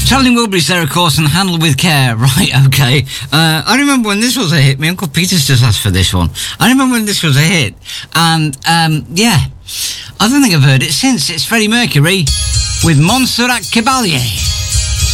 Travelling Wilburys there, of course, and Handled with Care. Right, okay. I remember when this was a hit. My Uncle Peter's just asked for this one. I remember when this was a hit. And, yeah, I don't think I've heard it since. It's Freddie Mercury with Montserrat Caballé.